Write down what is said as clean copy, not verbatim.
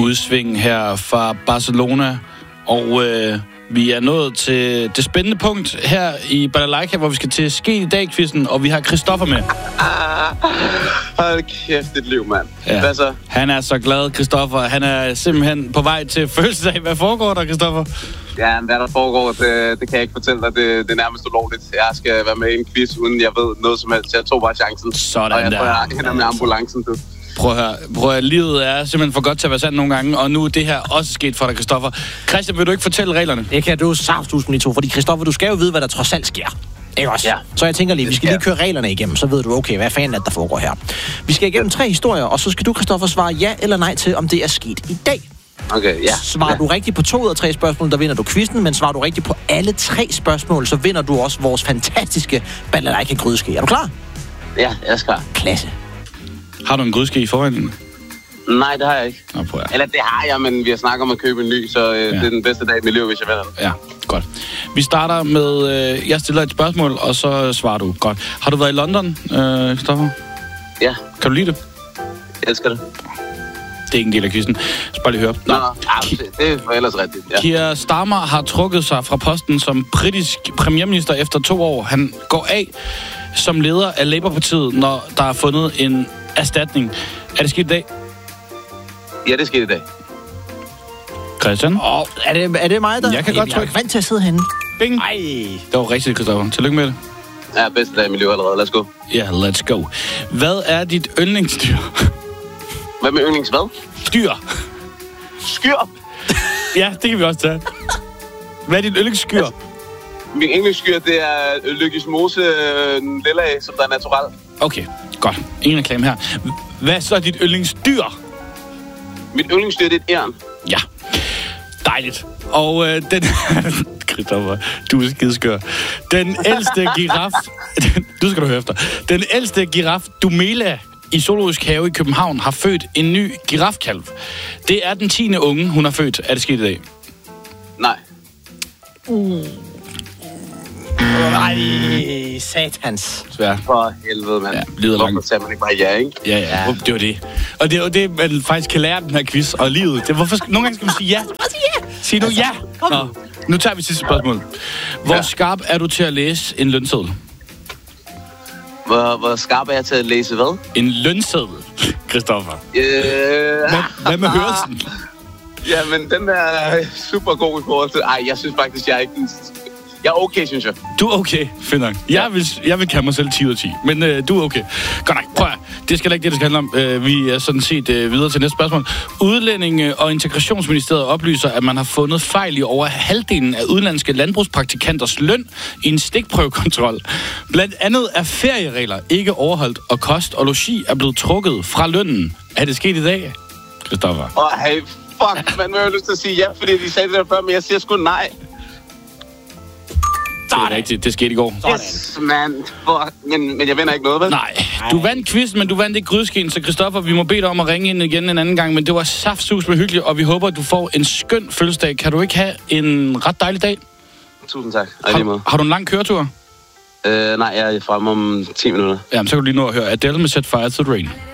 udsving her fra Barcelona. Og vi er nået til det spændende punkt her i Balalaika, hvor vi skal til Ske i dag-quizzen, og vi har Christoffer med. Hold kæft, dit liv, mand. Ja. Hvad så? Han er så glad, Christoffer. Han er simpelthen på vej til fødselsdag. Hvad foregår der, Christoffer? Ja, hvad der foregår, det kan jeg ikke fortælle dig. Det er nærmest ulovligt. Jeg skal være med i en quiz, uden jeg ved noget som helst. Jeg tog bare chancen. Sådan og jeg der. tror, jeg hænder med ambulancen, du. Prøv at høre. Livet er simpelthen for godt til at være sandt nogle gange, og nu er det her også sket for dig, Christoffer. Christian, vil du ikke fortælle reglerne? Det kan du safthusen i to, fordi Christoffer, du skal jo vide, hvad der trods alt sker. Ikke også? Ja. Så jeg tænker lige, vi skal lige køre reglerne igennem, så ved du, okay, hvad fanden er der foregår her. Vi skal igennem 3 historier, og så skal du, Christoffer, svare ja eller nej til, om det er sket i dag. Okay, ja. Svarer du rigtigt på 2 ud af 3 spørgsmål, der vinder du quizzen, men svarer du rigtigt på alle 3 spørgsmål, så vinder du også vores fantastiske balalaika grydeske. Er du klar? Ja, jeg er klar. Klasse. Har du en grydeske i forvejen? Nej, det har jeg ikke. Nå, prøv at. Eller det har jeg, men vi har snakket om at købe en ny, så det er den bedste dag i mit liv, hvis jeg vinder den. Ja, godt. Vi starter med, jeg stiller et spørgsmål, og så svarer du. Godt. Har du været i London, Christoffer? Ja. Kan du lide det? Jeg elsker det. Det er ikke en del af quizzen. Så bare lige høre. Nå, det er ellers rigtigt. Ja. Keir Starmer har trukket sig fra posten som britisk premierminister efter 2 år. Han går af som leder af Labour-partiet, når der er fundet en erstatning. Er det sket i dag? Ja, det skete i dag. Christian? Er det mig, der... Jeg kan godt trykke. Jeg er vant til at sidde henne. Bing! Ej. Det var rigtigt, Christoffer. Tillykke med det. Ja, bedste dag i mit liv allerede. Let's go. Ja, let's go. Hvad er dit yndlingsdyr? Hvad med yndlings hvad? Dyr. Skyr! Ja, det kan vi også tage. Hvad er dit yndlingsskyr? Min yndlingsskyr, det er Lykkes Mose lilla, som der er natural. Okay, godt. Ingen reklame her. Hvad er så dit yndlingsdyr? Mit yndlingsdyr, det er et æren. Ja, dejligt. Og den... Christoffer, du er skideskør. Den ældste giraf... Du skal du høre efter. Den ældste giraf, Dumela, i Zoologisk Have i København, har født en ny girafkalv. Det er den 10. unge, hun har født. Er det sket i dag? Nej. Ej, satans. Svært. For helvede, mand. Ja, lider langt. Hvorfor sagde man ikke bare ja, ikke? Ja. Det var det. Og det er jo det, man faktisk kan lære den her quiz og livet. Det, nogle gange skal man sige ja. Sig nu ja. Nå, nu tager vi sidste spørgsmål. Hvor skarp er du til at læse en lønseddel? Hvor skarp er jeg til at læse hvad? En lønseddel, Christoffer. Hvad med hørelsen? Ja, men den er super god i forhold til... Ej, jeg synes faktisk, jeg er ikke... Jeg er okay, synes jeg. Du er okay, find nok. Jeg vil kalde mig selv 10 ud af 10, men du er okay. Godt nok, prøv at. Det skal da ikke det, det skal handle om. Vi er sådan set videre til næste spørgsmål. Udlændinge- og Integrationsministeriet oplyser, at man har fundet fejl i over halvdelen af udenlandske landbrugspraktikanters løn i en stikprøvekontrol. Blandt andet er ferieregler ikke overholdt, og kost og logi er blevet trukket fra lønnen. Er det sket i dag, Christoffer? Hey, fuck, man har jo lyst til at sige ja, fordi de sagde det der før, men jeg siger sgu nej. Det er rigtigt, det skete i går. Yes, man. Men jeg vinder ikke noget, vel? Nej, du vandt quizzen, men du vandt ikke grydeskeen, så Christoffer, vi må bede dig om at ringe ind igen en anden gang, men det var saftsus med hyggeligt, og vi håber, at du får en skøn fødselsdag. Kan du ikke have en ret dejlig dag? Tusind tak. Har du en lang køretur? Nej, jeg er fremme om 10 minutter. Jamen, så kan du lige nå at høre Adele med Set Fire to the Rain.